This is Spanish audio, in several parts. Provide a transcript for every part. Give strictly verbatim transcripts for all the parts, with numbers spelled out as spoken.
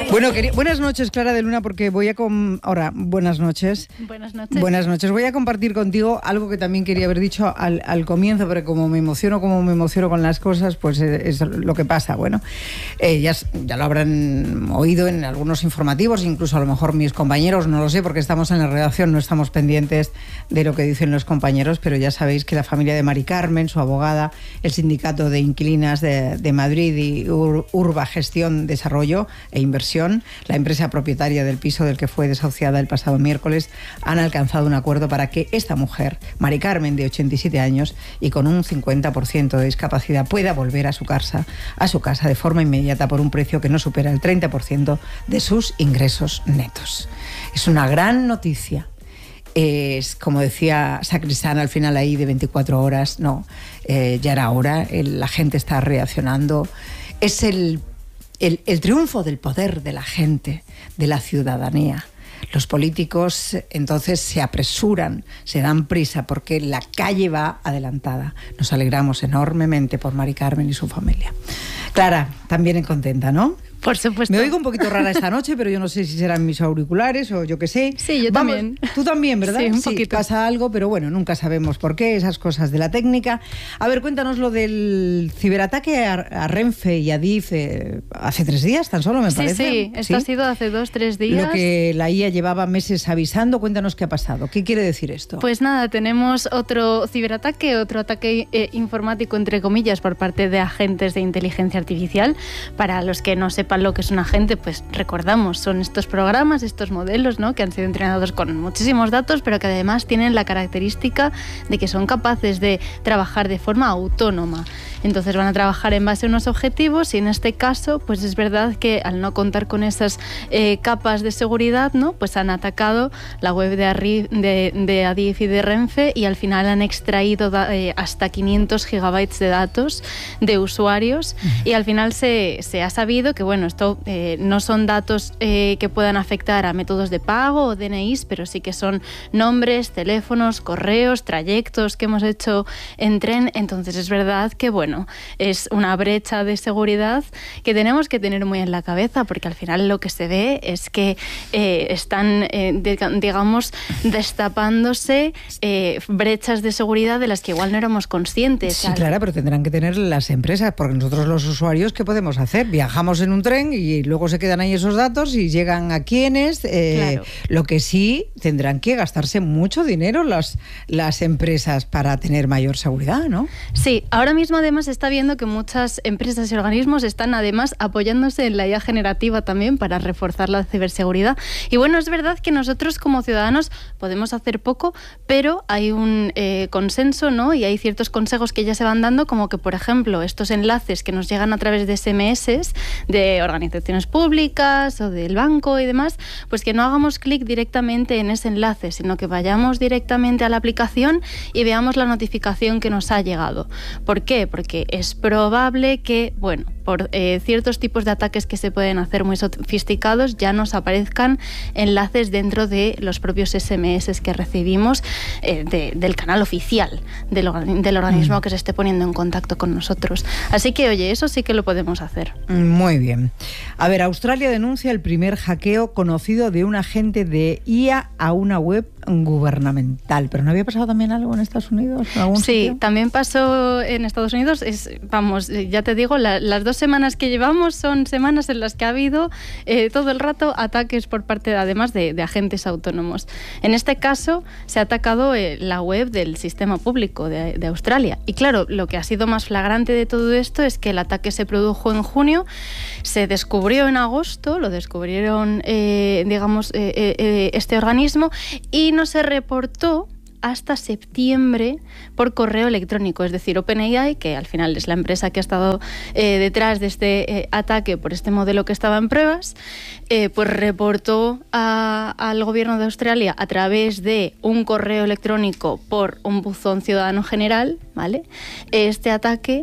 Bueno, quería, buenas noches, Clara de Luna, porque voy a... Com ahora, buenas noches. Buenas noches. Buenas noches. Voy a compartir contigo algo que también quería haber dicho al, al comienzo, pero como me emociono, como me emociono con las cosas, pues es, es lo que pasa. Bueno, eh, ya, ya lo habrán oído en algunos informativos, incluso a lo mejor mis compañeros, no lo sé, porque estamos en la redacción, no estamos pendientes de lo que dicen los compañeros, pero ya sabéis que la familia de Mari Carmen, su abogada, el Sindicato de Inquilinas de, de Madrid y Ur, Urba Gestión, Desarrollo e Inversión, la empresa propietaria del piso del que fue desahuciada el pasado miércoles, han alcanzado un acuerdo para que esta mujer, Mari Carmen, de ochenta y siete años y con un cincuenta por ciento de discapacidad, pueda volver a su casa, a su casa de forma inmediata por un precio que no supera el treinta por ciento de sus ingresos netos. Es una gran noticia. Es, como decía Sacristán al final ahí de veinticuatro horas, no, eh, ya era hora, el, la gente está reaccionando. Es el El, el triunfo del poder de la gente, de la ciudadanía. Los políticos entonces se apresuran, se dan prisa porque la calle va adelantada. Nos alegramos enormemente por Mari Carmen y su familia. Clara, también contenta, ¿no? Por supuesto. Me oigo un poquito rara esta noche, pero yo no sé si serán mis auriculares o yo qué sé. Sí, yo Vamos, también. Tú también, ¿verdad? Sí, un sí, poquito. pasa algo, pero bueno, nunca sabemos por qué, esas cosas de la técnica. A ver, cuéntanos lo del ciberataque a, a Renfe y a Adif eh, hace tres días, tan solo me sí, parece. Sí, esto ha sido hace dos, tres días. Lo que la I A llevaba meses avisando, cuéntanos qué ha pasado. ¿Qué quiere decir esto? Pues nada, tenemos otro ciberataque, otro ataque eh, informático, entre comillas, por parte de agentes de inteligencia artificial. Para los que no sepan lo que es un agente, pues recordamos, son estos programas, estos modelos, ¿no?, que han sido entrenados con muchísimos datos, pero que además tienen la característica de que son capaces de trabajar de forma autónoma. Entonces van a trabajar en base a unos objetivos y en este caso, pues es verdad que al no contar con esas eh, capas de seguridad, ¿no?, pues han atacado la web de, Arri de, de Adif y de Renfe y al final han extraído da, eh, hasta quinientos gigabytes de datos de usuarios y al final se, se ha sabido que, bueno, esto eh, no son datos eh, que puedan afectar a métodos de pago o D N Is, pero sí que son nombres, teléfonos, correos, trayectos que hemos hecho en tren. Entonces es verdad que, bueno, es una brecha de seguridad que tenemos que tener muy en la cabeza, porque al final lo que se ve es que eh, están, eh, de, digamos, destapándose eh, brechas de seguridad de las que igual no éramos conscientes. Sí, claro, pero tendrán que tener las empresas, porque nosotros los usuarios, ¿qué podemos hacer? Viajamos en un tren y luego se quedan ahí esos datos y llegan a quienes. Eh, claro. Lo que sí, tendrán que gastarse mucho dinero las, las empresas para tener mayor seguridad, ¿no? Sí, ahora mismo además se está viendo que muchas empresas y organismos están además apoyándose en la I A generativa también para reforzar la ciberseguridad. Y bueno, es verdad que nosotros como ciudadanos podemos hacer poco, pero hay un eh, consenso, ¿no?, y hay ciertos consejos que ya se van dando, como que, por ejemplo, estos enlaces que nos llegan a través de ese eme ese de organizaciones públicas o del banco y demás, pues que no hagamos clic directamente en ese enlace, sino que vayamos directamente a la aplicación y veamos la notificación que nos ha llegado. ¿Por qué? Porque es probable que, bueno, por eh, ciertos tipos de ataques que se pueden hacer muy sofisticados, ya nos aparezcan enlaces dentro de los propios ese eme ese que recibimos eh, de, del canal oficial del, organ del organismo mm. que se esté poniendo en contacto con nosotros. Así que, oye, eso sí que lo podemos hacer. Muy bien. A ver, Australia denuncia el primer hackeo conocido de un agente de I A a una web gubernamental. ¿Pero no había pasado también algo en Estados Unidos? ¿En algún sí, sitio? También pasó en Estados Unidos. Es, vamos, ya te digo, la, las dos semanas que llevamos son semanas en las que ha habido eh, todo el rato ataques por parte, además, de, de agentes autónomos. En este caso, se ha atacado eh, la web del sistema público de, de Australia. Y claro, lo que ha sido más flagrante de todo esto es que el ataque se produjo en junio, se descubrió en agosto, lo descubrieron, eh, digamos, eh, eh, este organismo, y no se reportó hasta septiembre por correo electrónico. Es decir, OpenAI, que al final es la empresa que ha estado eh, detrás de este eh, ataque por este modelo que estaba en pruebas, eh, pues reportó a, al gobierno de Australia a través de un correo electrónico por un buzón ciudadano general, ¿vale?, este ataque,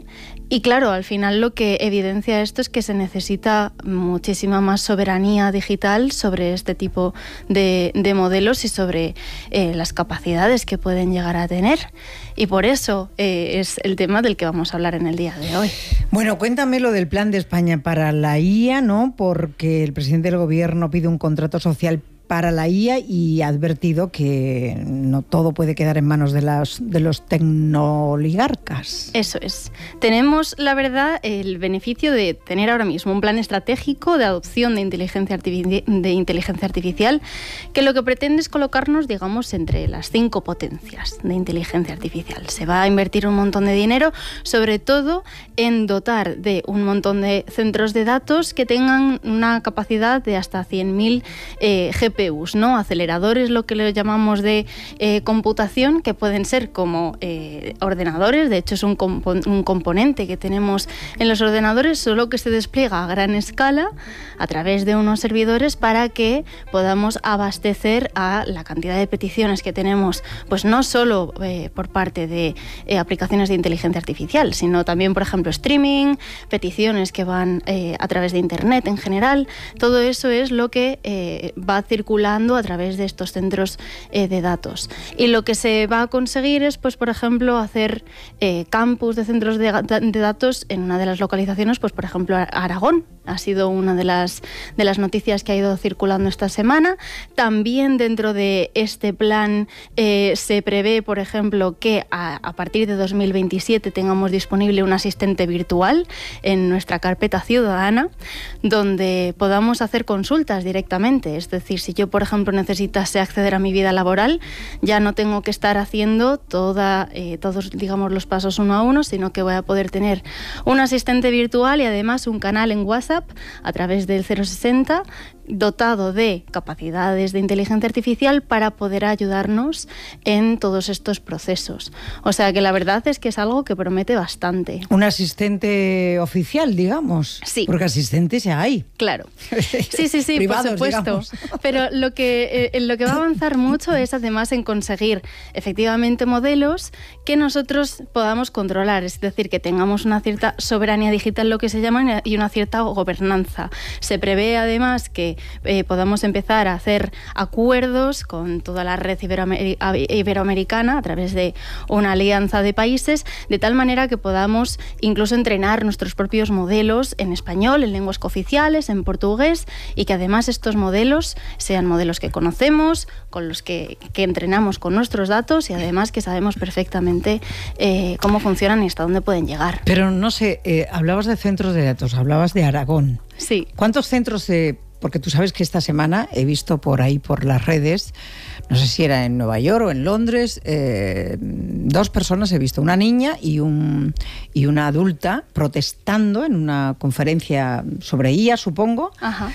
Y claro, al final lo que evidencia esto es que se necesita muchísima más soberanía digital sobre este tipo de, de modelos y sobre eh, las capacidades que pueden llegar a tener. Y por eso eh, es el tema del que vamos a hablar en el día de hoy. Bueno, cuéntame lo del plan de España para la I A, ¿no? Porque el presidente del gobierno pide un contrato social para la I A y ha advertido que no todo puede quedar en manos de, las, de los tecnoligarcas. Eso es. Tenemos, la verdad, el beneficio de tener ahora mismo un plan estratégico de adopción de inteligencia, artifici- de inteligencia artificial que lo que pretende es colocarnos, digamos, entre las cinco potencias de inteligencia artificial. Se va a invertir un montón de dinero, sobre todo en dotar de un montón de centros de datos que tengan una capacidad de hasta cien mil eh, G P Us, ¿no? Aceleradores, lo que le llamamos de eh, computación, que pueden ser como eh, ordenadores. De hecho, es un, compo- un componente que tenemos en los ordenadores, solo que se despliega a gran escala a través de unos servidores para que podamos abastecer a la cantidad de peticiones que tenemos, pues no solo eh, por parte de eh, aplicaciones de inteligencia artificial, sino también, por ejemplo, streaming, peticiones que van eh, a través de Internet en general. Todo eso es lo que eh, va a circular circulando a través de estos centros eh, de datos. Y lo que se va a conseguir es, pues, por ejemplo, hacer eh, campus de centros de, de datos en una de las localizaciones, pues, por ejemplo, Aragón. Ha sido una de las, de las noticias que ha ido circulando esta semana. También dentro de este plan eh, se prevé, por ejemplo, que a, a partir de dos mil veintisiete tengamos disponible un asistente virtual en nuestra carpeta ciudadana, donde podamos hacer consultas directamente. Es decir, si yo, por ejemplo, necesitase acceder a mi vida laboral, ya no tengo que estar haciendo toda, eh, todos, digamos, los pasos uno a uno, sino que voy a poder tener un asistente virtual y además un canal en WhatsApp a través del cero sesenta dotado de capacidades de inteligencia artificial para poder ayudarnos en todos estos procesos. O sea que la verdad es que es algo que promete bastante. Un asistente oficial, digamos. Sí. Porque asistentes ya hay. Claro. Sí, sí, sí, Privados, por supuesto. digamos. Pero lo que, eh, lo que va a avanzar mucho es además en conseguir efectivamente modelos que nosotros podamos controlar. Es decir, que tengamos una cierta soberanía digital, lo que se llama, y una cierta gobernanza. Se prevé además que Eh, podamos empezar a hacer acuerdos con toda la red iberoamer- iberoamericana a través de una alianza de países, de tal manera que podamos incluso entrenar nuestros propios modelos en español, en lenguas cooficiales, en portugués, y que además estos modelos sean modelos que conocemos, con los que, que entrenamos con nuestros datos y además que sabemos perfectamente eh, cómo funcionan y hasta dónde pueden llegar. Pero no sé, eh, hablabas de centros de datos, hablabas de Aragón. Sí. ¿Cuántos centros de...? Porque tú sabes que esta semana he visto por ahí, por las redes, no sé si era en Nueva York o en Londres, eh, dos personas he visto, una niña y, un, y una adulta, protestando en una conferencia sobre I A, supongo, Ajá.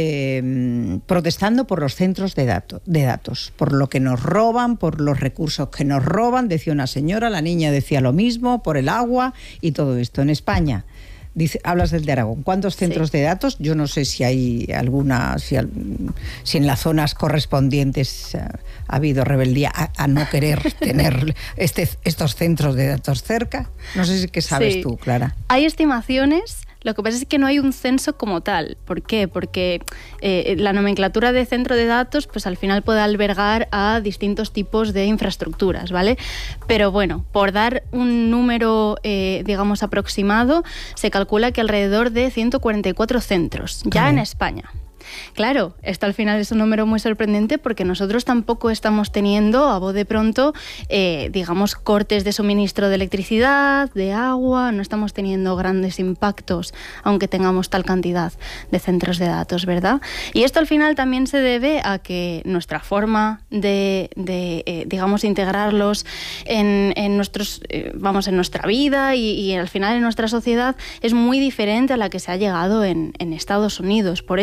Eh, protestando por los centros de, dato, de datos, por lo que nos roban, por los recursos que nos roban, decía una señora, la niña decía lo mismo, por el agua y todo esto. En España, dice, hablas del de Aragón. ¿Cuántos centros sí. de datos? Yo no sé si hay alguna, si, al, si en las zonas correspondientes ha, ha habido rebeldía a, a no querer tener este, estos centros de datos cerca. No sé si qué sabes sí. tú, Clara. Hay estimaciones. Lo que pasa es que no hay un censo como tal. ¿Por qué? Porque eh, la nomenclatura de centro de datos, pues al final puede albergar a distintos tipos de infraestructuras, ¿vale? Pero bueno, por dar un número, eh, digamos, aproximado, se calcula que alrededor de ciento cuarenta y cuatro centros, ya en España. Claro, esto al final es un número muy sorprendente porque nosotros tampoco estamos teniendo a bote pronto, eh, digamos, cortes de suministro de electricidad, de agua, no estamos teniendo grandes impactos, aunque tengamos tal cantidad de centros de datos, ¿verdad? Y esto al final también se debe a que nuestra forma de, de eh, digamos, integrarlos en, en nuestros, eh, vamos, en nuestra vida y, y al final en nuestra sociedad es muy diferente a la que se ha llegado en, en Estados Unidos. Por eso se está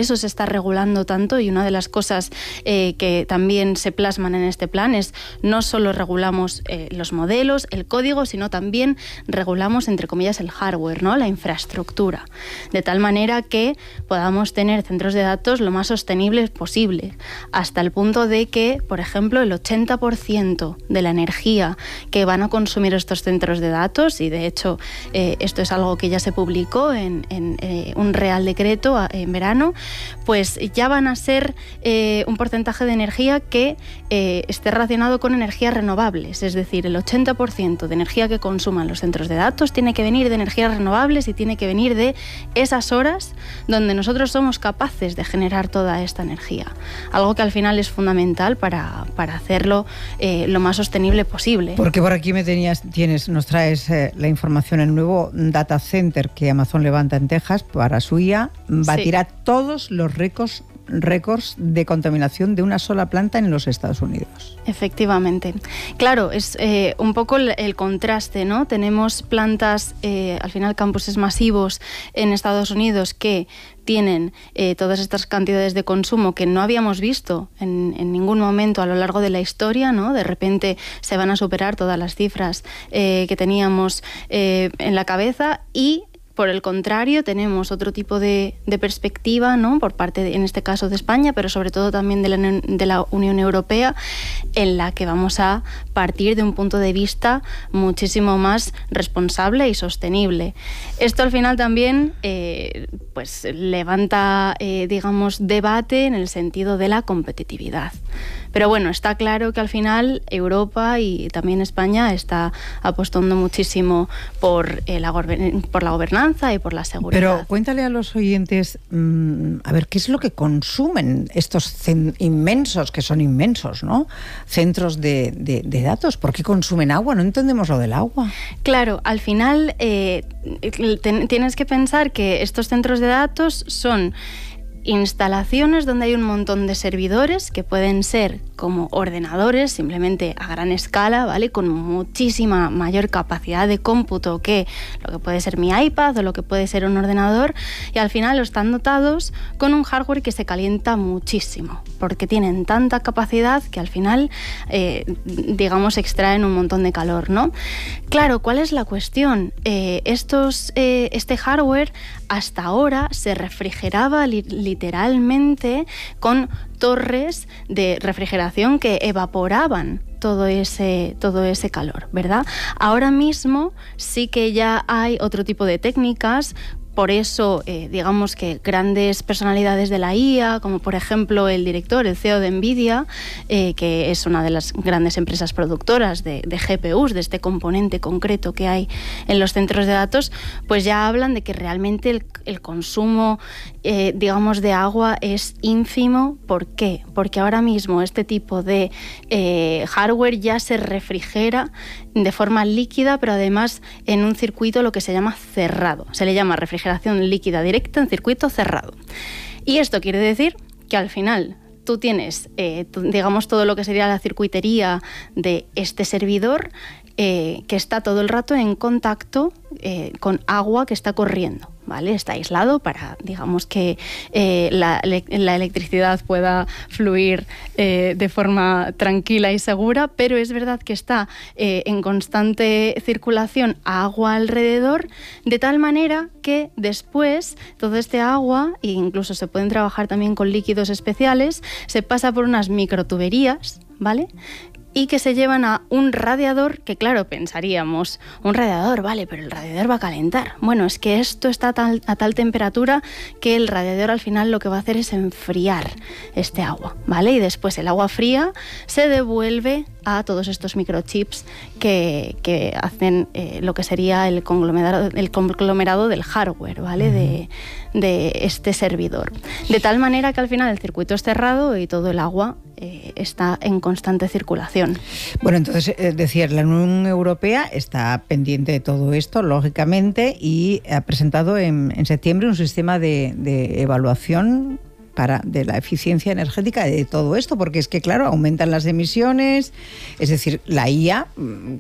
regulando tanto, y una de las cosas eh, que también se plasman en este plan es no solo regulamos eh, los modelos, el código, sino también regulamos, entre comillas, el hardware, ¿no? La infraestructura, de tal manera que podamos tener centros de datos lo más sostenibles posible, hasta el punto de que, por ejemplo, el ochenta por ciento de la energía que van a consumir estos centros de datos, y de hecho eh, esto es algo que ya se publicó en, en eh, un Real Decreto a, en verano, pues ya van a ser eh, un porcentaje de energía que eh, esté relacionado con energías renovables, es decir, el ochenta por ciento de energía que consuman los centros de datos tiene que venir de energías renovables y tiene que venir de esas horas donde nosotros somos capaces de generar toda esta energía, algo que al final es fundamental para, para hacerlo eh, lo más sostenible posible. Porque por aquí me tenías, tienes, nos traes eh, la información, el nuevo data center que Amazon levanta en Texas para su I A, batirá sí. todos los récords récords de contaminación de una sola planta en los Estados Unidos. Efectivamente. Claro, es eh, un poco el, el contraste, ¿no? Tenemos plantas, eh, al final campuses masivos en Estados Unidos que tienen eh, todas estas cantidades de consumo que no habíamos visto en, en ningún momento a lo largo de la historia, ¿no? De repente se van a superar todas las cifras eh, que teníamos eh, en la cabeza, y por el contrario, tenemos otro tipo de, de perspectiva, ¿no? Por parte, de, en este caso, de España, pero sobre todo también de la, de la Unión Europea, en la que vamos a partir de un punto de vista muchísimo más responsable y sostenible. Esto al final también eh, pues levanta, eh, digamos, debate en el sentido de la competitividad. Pero bueno, está claro que al final Europa y también España está apostando muchísimo por, eh, la, por la gobernanza y por la seguridad. Pero cuéntale a los oyentes, mmm, a ver, ¿qué es lo que consumen estos inmensos, que son inmensos, ¿no? Centros de, de, de datos? ¿Por qué consumen agua? No entendemos lo del agua. Claro, al final eh, ten, tienes que pensar que estos centros de datos son instalaciones donde hay un montón de servidores que pueden ser como ordenadores, simplemente a gran escala, ¿vale? Con muchísima mayor capacidad de cómputo que lo que puede ser mi iPad o lo que puede ser un ordenador, y al final están dotados con un hardware que se calienta muchísimo, porque tienen tanta capacidad que al final, eh, digamos, extraen un montón de calor, ¿no? Claro, ¿cuál es la cuestión? Eh, estos, eh, este hardware hasta ahora se refrigeraba li- literalmente con torres de refrigeración que evaporaban todo ese, todo ese calor, ¿verdad? Ahora mismo sí que ya hay otro tipo de técnicas. Por eso, eh, digamos que grandes personalidades de la I A, como por ejemplo el director, el C E O de Nvidia, eh, que es una de las grandes empresas productoras de, de G P Us, de este componente concreto que hay en los centros de datos, pues ya hablan de que realmente el, el consumo, eh, digamos, de agua es ínfimo. ¿Por qué? Porque ahora mismo este tipo de eh, hardware ya se refrigera de forma líquida, pero además en un circuito lo que se llama cerrado. Se le llama refrigeración líquida directa en circuito cerrado. Y esto quiere decir que al final tú tienes, eh, digamos, todo lo que sería la circuitería de este servidor eh, que está todo el rato en contacto eh, con agua que está corriendo, ¿vale? Está aislado para, digamos, que eh, la, la electricidad pueda fluir eh, de forma tranquila y segura, pero es verdad que está eh, en constante circulación agua alrededor, de tal manera que después todo este agua, e incluso se pueden trabajar también con líquidos especiales, se pasa por unas microtuberías, ¿vale?, y que se llevan a un radiador, que claro, pensaríamos, un radiador, vale, pero el radiador va a calentar. Bueno, es que esto está a tal, a tal temperatura que el radiador al final lo que va a hacer es enfriar este agua, ¿vale? Y después el agua fría se devuelve a todos estos microchips que, que hacen eh, lo que sería el conglomerado, el conglomerado del hardware, ¿vale? De, de este servidor. De tal manera que al final el circuito es cerrado y todo el agua eh, está en constante circulación. Bueno, entonces, es decir, la Unión Europea está pendiente de todo esto, lógicamente, y ha presentado en, en septiembre un sistema de, de evaluación para, de la eficiencia energética de todo esto, porque es que, claro, aumentan las emisiones, es decir, la I A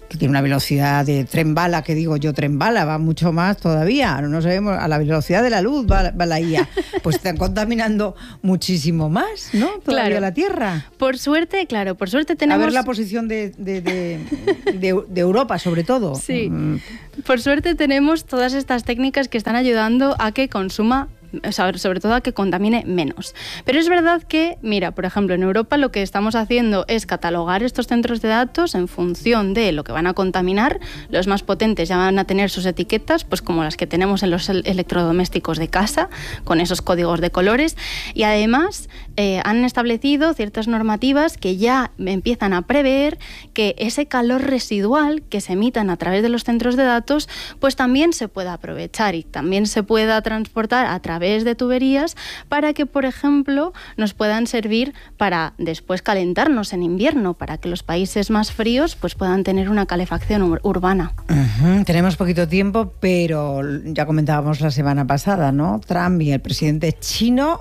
que tiene una velocidad de tren bala, que digo yo tren bala, va mucho más todavía, no sabemos, a la velocidad de la luz va, va la I A, pues están contaminando muchísimo más, ¿no? Todavía claro. la Tierra. Por suerte, claro, por suerte tenemos... A ver la posición de, de, de, de, de Europa, sobre todo. Sí, por suerte tenemos todas estas técnicas que están ayudando a que consuma, sobre todo a que contamine menos. Pero es verdad que, mira, por ejemplo, en Europa lo que estamos haciendo es catalogar estos centros de datos en función de lo que van a contaminar. Los más potentes ya van a tener sus etiquetas, pues como las que tenemos en los electrodomésticos de casa, con esos códigos de colores. Y además eh, han establecido ciertas normativas que ya empiezan a prever que ese calor residual que se emitan a través de los centros de datos, pues también se pueda aprovechar y también se pueda transportar a través de tuberías para que, por ejemplo, nos puedan servir para después calentarnos en invierno, para que los países más fríos pues puedan tener una calefacción ur- urbana. Uh-huh. Tenemos poquito tiempo, pero ya comentábamos la semana pasada, ¿no? Trump y el presidente chino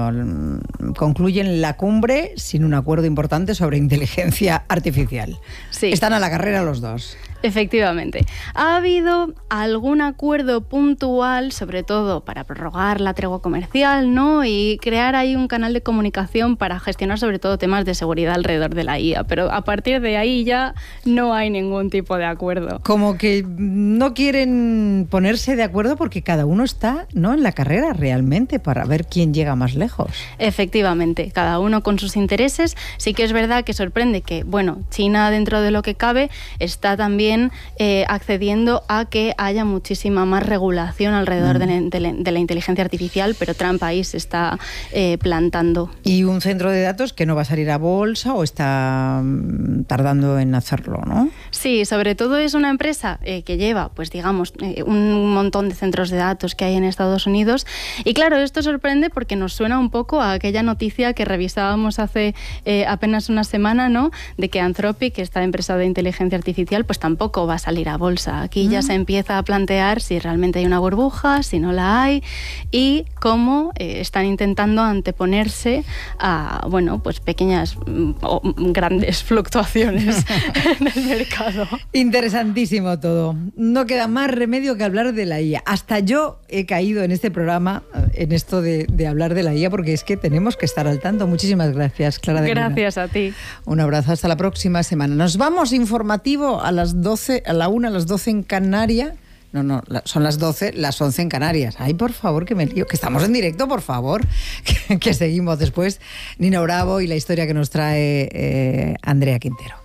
uh, concluyen la cumbre sin un acuerdo importante sobre inteligencia artificial. Sí. Están a la carrera los dos. Efectivamente. Ha habido algún acuerdo puntual, sobre todo para prorrogar la tregua comercial, ¿no? Y crear ahí un canal de comunicación para gestionar sobre todo temas de seguridad alrededor de la I A. Pero a partir de ahí ya no hay ningún tipo de acuerdo. Como que no quieren ponerse de acuerdo porque cada uno está, ¿no?, en la carrera realmente para ver quién llega más lejos. Efectivamente, cada uno con sus intereses. Sí que es verdad que sorprende que, bueno, China dentro de lo que cabe está también Eh, accediendo a que haya muchísima más regulación alrededor mm. de, la, de, la, de la inteligencia artificial, pero Trump ahí se está eh, plantando. Y un centro de datos que no va a salir a bolsa o está tardando en hacerlo, ¿no? Sí, sobre todo es una empresa eh, que lleva, pues digamos, eh, un montón de centros de datos que hay en Estados Unidos. Y claro, esto sorprende porque nos suena un poco a aquella noticia que revisábamos hace eh, apenas una semana, ¿no?, de que Anthropic, esta empresa de inteligencia artificial, pues tampoco va a salir a bolsa. Aquí mm. ya se empieza a plantear si realmente hay una burbuja, si no la hay, y cómo eh, están intentando anteponerse a, bueno, pues pequeñas o grandes fluctuaciones en el mercado. Interesantísimo todo. No queda más remedio que hablar de la I A. Hasta yo he caído en este programa, en esto de, de hablar de la I A, porque es que tenemos que estar al tanto. Muchísimas gracias, Clara de Luna. Gracias a ti. Un abrazo, hasta la próxima semana. Nos vamos informativo a las doce, a la una, a las doce en Canarias. No, no, son las doce, las once en Canarias. Ay, por favor, que me lío. Que estamos en directo, por favor. Que, que seguimos después. Nina Bravo y la historia que nos trae eh, Andrea Quintero.